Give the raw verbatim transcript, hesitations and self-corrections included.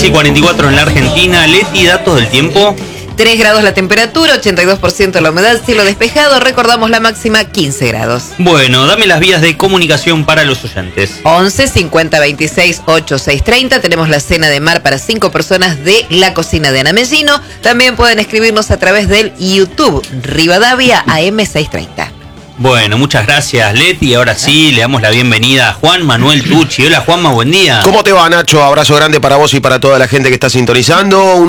seis y cuarenta y cuatro en la Argentina. Leti, datos del tiempo. tres grados la temperatura, ochenta y dos por ciento la humedad, cielo despejado. Recordamos la máxima, quince grados. Bueno, dame las vías de comunicación para los oyentes. once cincuenta veintiséis ochenta y seis treinta. Tenemos la cena de mar para cinco personas de la cocina de Ana Mellino. También pueden escribirnos a través del YouTube Rivadavia A M seiscientos treinta. Bueno, muchas gracias, Leti. Ahora sí, le damos la bienvenida a Juan Manuel Tucci. Hola, Juanma, buen día. ¿Cómo te va, Nacho? Abrazo grande para vos y para toda la gente que está sintonizando.